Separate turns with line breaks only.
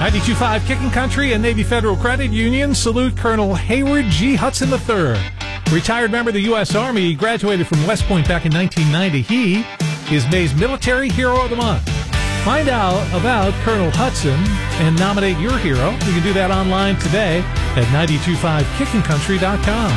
92.5 Kicking Country and Navy Federal Credit Union salute Colonel Hayward G. Hudson III. Retired member of the U.S. Army, he graduated from West Point back in 1990. He is May's Military Hero of the Month. Find out about Colonel Hudson and nominate your hero. You can do that online today at 925kickingcountry.com.